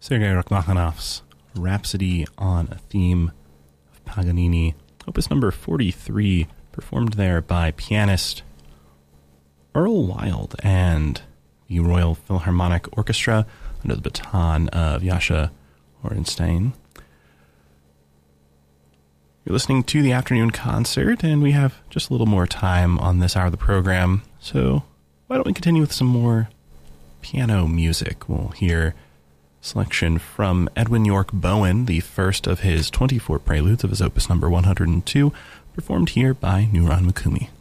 Sergei Rachmaninoff's Rhapsody on a Theme of Paganini, opus number 43, performed there by pianist Earl Wild and the Royal Philharmonic Orchestra under the baton of Yasha Orenstein. You're listening to the afternoon concert, and we have just a little more time on this hour of the program, so why don't we continue with some more piano music? We'll hear selection from Edwin York Bowen, the first of his 24 preludes of his opus number 102, performed here by Nuran Makumi.